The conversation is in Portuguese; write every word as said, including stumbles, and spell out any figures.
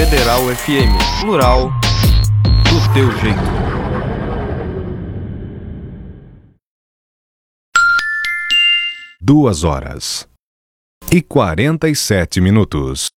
Federal F M, plural, do teu jeito. Duas horas e quarenta e sete minutos.